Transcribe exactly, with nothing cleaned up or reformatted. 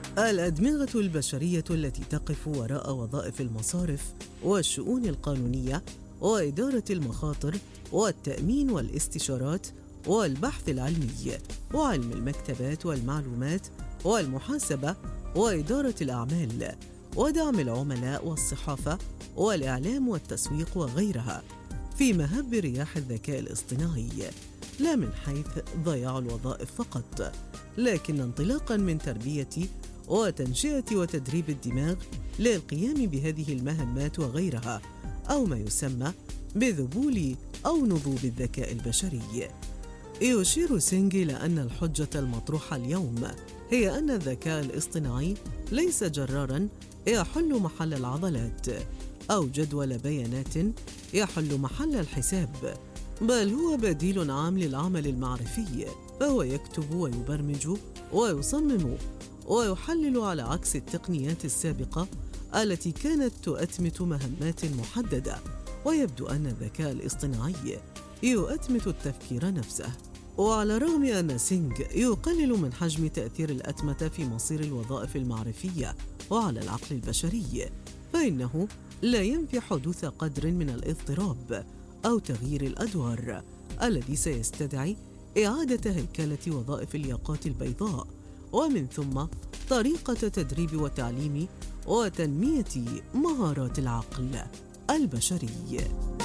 الأدمغة البشرية التي تقف وراء وظائف المصارف والشؤون القانونية وإدارة المخاطر والتأمين والاستشارات والبحث العلمي وعلم المكتبات والمعلومات والمحاسبة وإدارة الأعمال ودعم العملاء والصحافة والإعلام والتسويق وغيرها في مهب رياح الذكاء الاصطناعي، لا من حيث ضياع الوظائف فقط، لكن انطلاقاً من تربية وتنشئة وتدريب الدماغ للقيام بهذه المهمات وغيرها، أو ما يسمى بذبول أو نضوب الذكاء البشري. يشير سينغ إلى أن الحجة المطروحة اليوم هي أن الذكاء الاصطناعي ليس جرارا يحل محل العضلات أو جدول بيانات يحل محل الحساب، بل هو بديل عام للعمل المعرفي، فهو يكتب ويبرمج ويصمم ويحلل على عكس التقنيات السابقة التي كانت تؤتمت مهمات محددة. ويبدو أن الذكاء الاصطناعي يؤتمت التفكير نفسه. وعلى الرغم أن سينغ يقلل من حجم تأثير الأتمتة في مصير الوظائف المعرفية وعلى العقل البشري، فإنه لا ينفي حدوث قدر من الاضطراب أو تغيير الأدوار الذي سيستدعي إعادة هيكلة وظائف الياقات البيضاء، ومن ثم طريقة تدريب وتعليم وتنمية مهارات العقل البشري.